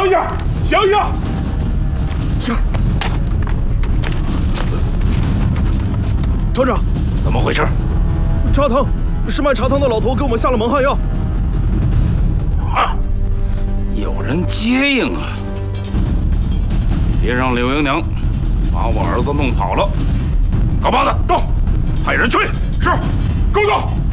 醒醒，醒醒！ 团长， 怎么回事？ 茶堂，是卖茶汤的老头给我们下了蒙汗药。 啊！有人接应啊！别让柳营娘把我儿子弄跑了。高胖子，到，派人去。是，跟我走。